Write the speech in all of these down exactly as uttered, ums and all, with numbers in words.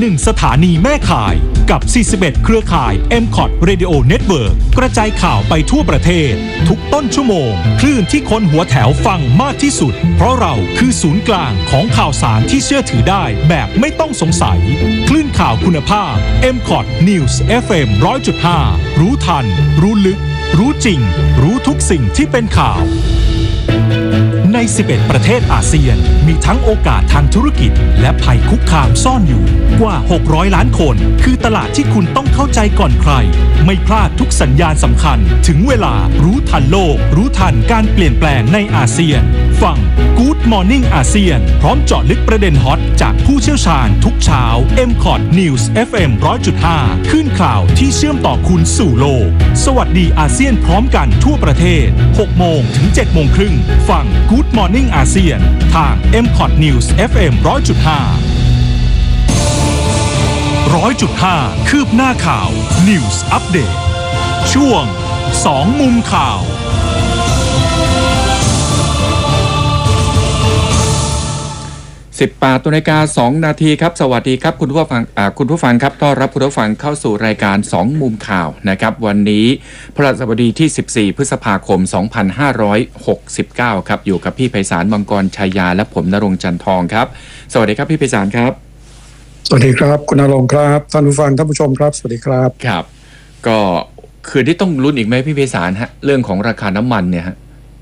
หนึ่งสถานีแม่ข่ายกับสี่สิบเอ็ดเครือข่าย เอ็ม คอ ที Radio Network กระจายข่าวไปทั่วประเทศทุกต้นชั่วโมงคลื่นที่คนหัวแถวฟังมากที่สุดเพราะเราคือศูนย์กลางของข่าวสารที่เชื่อถือได้แบบไม่ต้องสงสัยคลื่นข่าวคุณภาพ เอ็ม คอ ที News เอฟ เอ็ม หนึ่งร้อยจุดห้า รู้ทันรู้ลึกรู้จริงรู้ทุกสิ่งที่เป็นข่าวในสิบเอ็ดประเทศอาเซียนมีทั้งโอกาสทางธุรกิจและภัยคุกคามซ่อนอยู่กว่าหกร้อยล้านคนคือตลาดที่คุณต้องเข้าใจก่อนใครไม่พลาดทุกสัญญาณสำคัญถึงเวลารู้ทันโลกรู้ทันการเปลี่ยนแปลงในอาเซียนฟัง Good Morning อาเซียนพร้อมเจาะลึกประเด็นฮอตจากผู้เชี่ยวชาญทุกเช้า เอ็ม คอ ที News เอฟ เอ็ม หนึ่งร้อยจุดห้า ขึ้นข่าวที่เชื่อมต่อคุณสู่โลกสวัสดีอาเซียนพร้อมกันทั่วประเทศหกโมงถึงเจ็ดโมงครึ่งฟัง Good Morning อาเซียนทาง เอ็ม คอ ที News เอฟ เอ็ม หนึ่งร้อยจุดห้า หนึ่งร้อยจุดห้า คืบหน้าข่าว News Update ช่วงสองมุมข่าวสิบแปดนาฬิกาสองนาทีครับสวัสดีครับคุณผู้ฟังคุณผู้ฟังครับต้อนรับคุณผู้ฟังเข้าสู่รายการสองมุมข่าวนะครับวันนี้พฤหัสบดีที่สิบสี่พฤษภาคมสองพันห้าร้อยหกสิบเก้าครับอยู่กับพี่ไพศาลมังกรชัยยาและผมณรงค์จันทองครับสวัสดีครับพี่ไพศาลครับสวัสดีครับคุณณรงค์ครับท่านผู้ฟังท่านผู้ชมครับสวัสดีครับครับก็คืนที่ต้องลุ้นอีกไหมพี่ไพศาลฮะเรื่องของราคาน้ำมันเนี่ยฮะ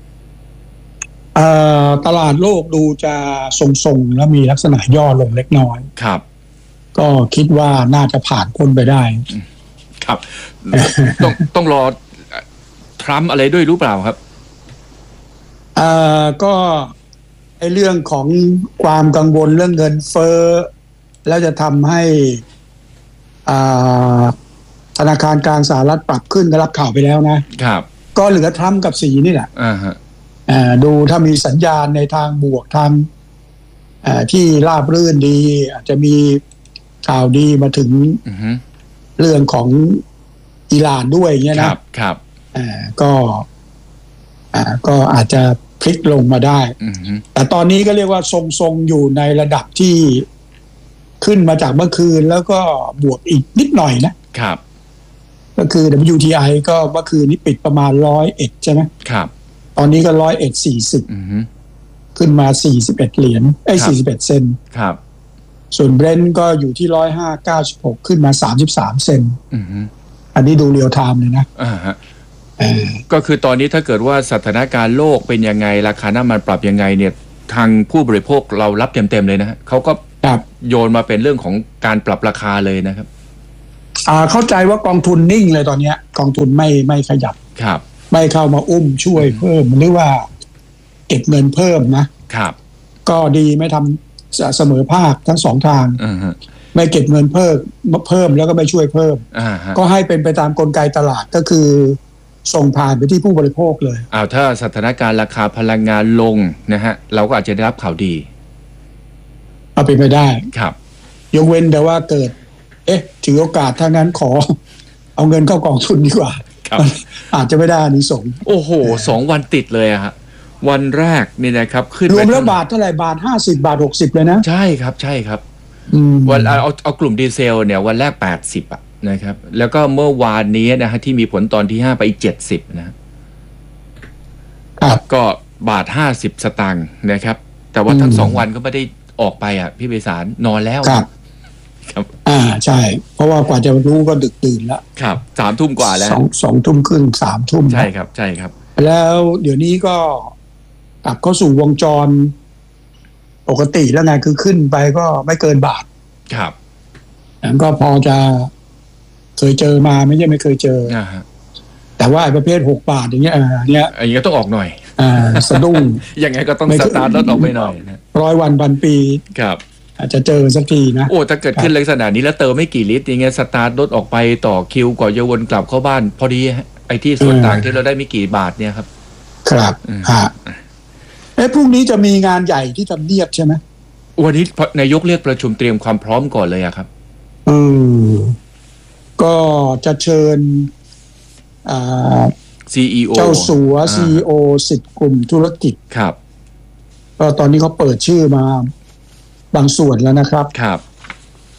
ตลาดโลกดูจะทรงๆแล้วมีลักษณะย่อลงเล็กน้อยครับก็คิดว่าน่าจะผ่านพ้นไปได้ครับ ต้องต้องรอทรัมป์อะไรด้วยรู้เปล่าครับอ่าก็ไอ้เรื่องของความกังวลเรื่องเงินเฟ้อแล้วจะทำให้อ่าธนาคารกลางสหรัฐปรับขึ้นก็รับข่าวไปแล้วนะครับก็เหลือทรัมป์กับสีนี่แหละอ่าฮะดูถ้ามีสัญญาณในทางบวกทางที่ราบรื่นดีอาจจะมีข่าวดีมาถึง uh-huh. เรื่องของอิหร่านด้วยอย่างเงี้ยนะครับครับก็ก็อาจจะพลิกลงมาได้ uh-huh. แต่ตอนนี้ก็เรียกว่าทรงๆอยู่ในระดับที่ขึ้นมาจากเมื่อคืนแล้วก็บวกอีกนิดหน่อยนะครับก็คือ ดับเบิลยู ที ไอ ก็เมื่อคืนนี้ปิดประมาณร้อยเอ็ดใช่ไหมครับตอนนี้ก็ร้อยเอ็ดสี่สิบขึ้นมาสี่สิบเอ็ดเหรียญไอ้สี่สิบเอ็ดเซนครับส่วนเบรนท์ก็อยู่ที่ร้อยห้าเก้าสิบหกขึ้นมาสามสิบสามเซนอันนี้ดูเรียลไทม์เลยนะอ่าฮะก็คือตอนนี้ถ้าเกิดว่าสถานการณ์โลกเป็นยังไงราคาน้ำมันปรับยังไงเนี่ยทางผู้บริโภคเรารับเต็มๆเลยนะฮะเขาก็โยนมาเป็นเรื่องของการปรับราคาเลยนะครับอ่าเข้าใจว่ากองทุนนิ่งเลยตอนนี้กองทุนไม่ไม่ขยับครับไม่เข้ามาอุ้มช่วยเพิ่มหรือว่าเก็บเงินเพิ่มนะครับก็ดีไม่ทำเสมอภาคทั้งสองทางไม่เก็บเงินเพิ่มเพิ่มแล้วก็ไม่ช่วยเพิ่มก็ให้เป็นไปตามกลไกตลาดก็คือส่งผ่านไปที่ผู้บริโภคเลยอ้าวถ้าสถานการณ์ราคาพลังงานลงนะฮะเราก็อาจจะได้รับข่าวดีเอาเป็นไปได้ครับยกเว้นแต่ว่าเกิดเอ๊ะถือโอกาสถ้างั้นขอเอาเงินเข้ากองทุนดีกว่าอาจจะไม่ได้อานิสงส์โอ้โหสองวันติดเลยอะฮะวันแรกนี่นะครับขึ้นรวมแล้วบาทเท่าไหร่บาทห้าสิบบาทหกสิบเลยนะใช่ครับใช่ครับวันเอาเอากลุ่มดีเซลเนี่ยวันแรกแปดสิบอ่ะนะครับแล้วก็เมื่อวานนี้นะฮะที่มีผลตอนที่ห้าไปอีกเจ็ดสิบนะครับก็บาทห้าสิบสตางค์นะครับแต่ว่าทั้งสองวันก็ไม่ได้ออกไปอ่ะพี่ไพศาลนอนแล้วครับครับอ่าใช่เพราะว่ากว่าจะรู้ก็ดึกตื่นแล้วครับสามทุ่มกว่าแล้วสองสองทุ่มครึ่งสามทุ่มใช่ครับใช่ครับแล้วเดี๋ยวนี้ก็กลับเข้าสู่วงจรปกติแล้วไงคือขึ้นไปก็ไม่เกินบาทครับนั่นก็พอจะเคยเจอมาไม่ใช่ไม่เคยเจออ่าฮะแต่ว่าประเภทหกบาทอย่างเงี้ยเนี้ยอย่างเงี้ยต้องออกหน่อยอ่าสะดุ้งยังไงก็ต้องสตาร์ทรถออกไปหน่อยนะร้อยวันพันปีครับอาจจะเจอสักทีนะโอ้ถ้าเกิดขึ้นลักษณะนี้แล้วเติมไม่กี่ลิตรอย่างเงี้ยสตาร์ทรถออกไปต่อคิวก่อนจะวนกลับเข้าบ้านพอดีไอ้ที่ส่วนต่างที่เราได้ไม่กี่บาทเนี่ยครับครับฮะเอ๊ะพรุ่งนี้จะมีงานใหญ่ที่ทำเนียบใช่ไหมวันนี้นายกเรียกประชุมเตรียมความพร้อมก่อนเลยอะครับอืมก็จะเชิญอ่าซี อี โอเจ้าสัว ซี อี โอ สิบกลุ่มธุรกิจครับก็ตอนนี้เขาเปิดชื่อมาบางส่วนแล้วนะครับครับ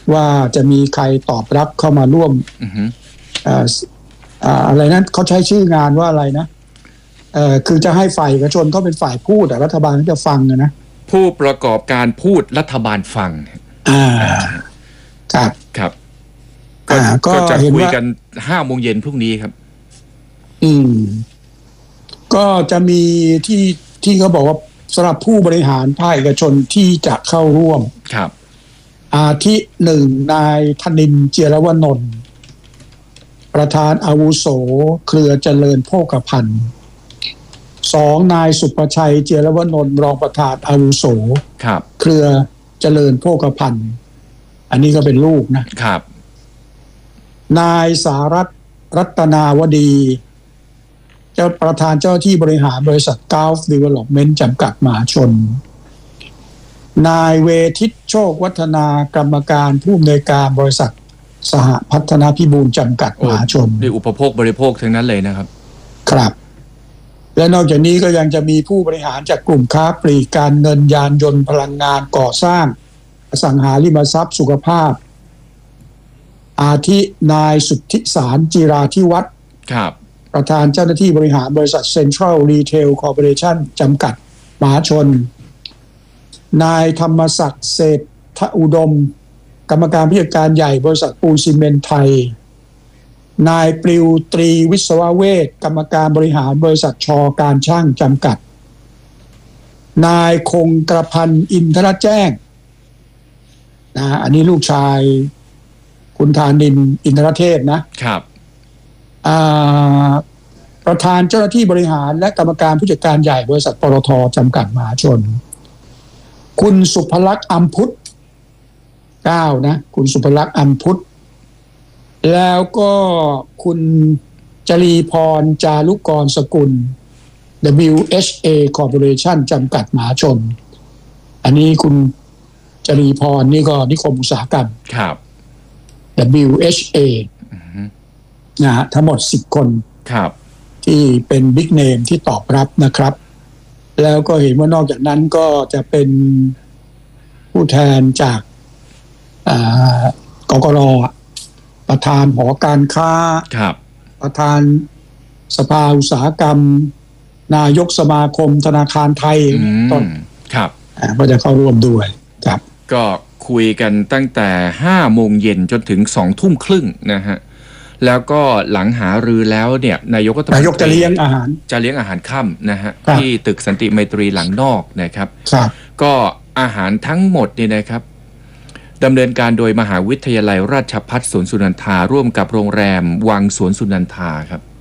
ว่าจะมีใครตอบรับเข้ามาร่วมอือฮึเอ่อเอ่ออะไรนั้นเขาใช้ชื่องานว่าอะไรนะเอ่อคือจะให้ฝ่ายเอกชนเขาเป็นฝ่ายพูดแต่รัฐบาลก็จะฟังนะผู้ประกอบการพูดรัฐบาลฟังอ่าครับครับก็อ่าก็ก็จะเห็นคุยว่ากันห้าโมงเย็นพรุ่งนี้ครับอืมก็จะมีที่ที่เขาบอกว่าสำหรับผู้บริหารภาคเอกชนที่จะเข้าร่วมครับอาทิหนึ่งนายธนินทร์เจียรวนนท์ประธานอาวุโสเครือเจริญโภคภัณฑ์สองนายสุประชัยเจียรวนนท์รองประธานอาวุโสครับเครือเจริญโภคภัณฑ์อันนี้ก็เป็นลูกนะครับ นายสารัตน์รัตนาวดีเจ้าประธานเจ้าที่บริหารบริษัท Gulf Development จำกัดมหาชน นายเวทิตโชควัฒนากรรมการผู้อำนวยการบริษัทสหพัฒนาพิบูลจำกัดมหาชนนี่อุปโภคบริโภคทั้งนั้นเลยนะครับครับ และนอกจากนี้ก็ยังจะมีผู้บริหารจากกลุ่มค้าปลีกการเงินยานยนต์พลังงานก่อสร้างอสังหาริมทรัพย์สุขภาพ อาทินายสุทธิสารจิราธิวัฒน์ครับประธานเจ้าหน้าที่บริหารบริษัท Central Retail Corporation จำกัดมหาชน นายธรรมศักดิ์เศรษฐอุดม กรรมการผู้จัดการใหญ่บริษัทปูนซีเมนต์ไทย นายปลิวตรีวิศวเวชกรรมการบริหารบริษัทชอการช่างจำกัด นายคงกระพันอินทรแจ้งนะอันนี้ลูกชายคุณธานินทร์อินทรเทพนะครับอ่าประธานเจ้าหน้าที่บริหารและกรรมการผู้จัดการใหญ่บริษัทปตทจำกัดมหาชน คุณสุภลักษณ์อัมพุทธเก้านะคุณสุภลักษณ์อัมพุทธแล้วก็คุณจรีพรจารุกรสกุล ดับเบิลยู เอช เอ Corporation จำกัดมหาชน อันนี้คุณจรีพรนี่ก็นิคมอุตสาหกรรมครับดับเบิลยู เอช เออือฮึนะฮะทั้งหมดสิบคนครับที่เป็นบิ๊กเนมที่ตอบรับนะครับ แล้วก็เห็นว่านอกจากนั้นก็จะเป็นผู้แทนจากกกร.ประธานหอการค้าครับประธานสภาอุตสาหกรรม นายกสมาคมธนาคารไทยอืมต้นครับอ่าก็จะเข้าร่วมด้วยครับก็คุยกันตั้งแต่ห้าโมงเย็นจนถึงสองทุ่มครึ่งนะฮะ แล้วก็หลังหารือแล้วเนี่ยนายกก็ต้องนายกจะเลี้ยงอาหารจะเลี้ยงอาหารค่ำนะฮะครับที่ตึกสันติไมตรีหลังนอกนะครับครับก็อาหารทั้งหมดเนี่ยนะครับดำเนินการโดยมหาวิทยาลัยราชภัฏสวนสุนันทาร่วมกับโรงแรมวังสวนสุนันทาครับ